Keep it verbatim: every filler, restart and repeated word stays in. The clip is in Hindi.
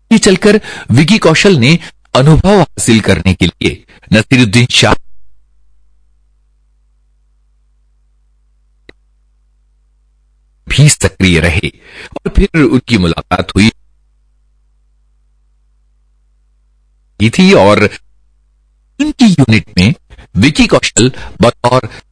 आगे चलकर विकी कौशल ने अनुभव हासिल करने के लिए नसीरुद्दीन शाह भी सक्रिय रहे और फिर उनकी मुलाकात हुई थी और उनकी यूनिट में विकी कौशल बतौर